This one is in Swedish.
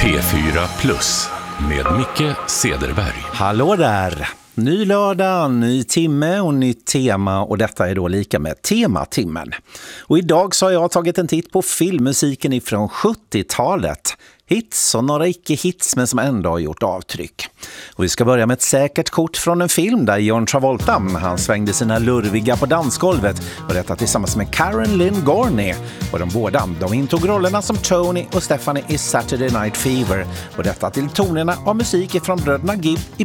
P4 Plus med Micke Cederberg. Hallå där! Ny lördag, ny timme och nytt tema, och detta är då lika med tematimmen. Och idag så har jag tagit en titt på filmmusiken ifrån 70-talet. Hits och några icke-hits men som ändå har gjort avtryck. Och vi ska börja med ett säkert kort från en film där John Travolta, han svängde sina lurviga på dansgolvet, och detta tillsammans med Karen Lynn Gorney. Och de båda, de intog rollerna som Tony och Stephanie i Saturday Night Fever, och detta till tonerna av musik från bröderna Gibb i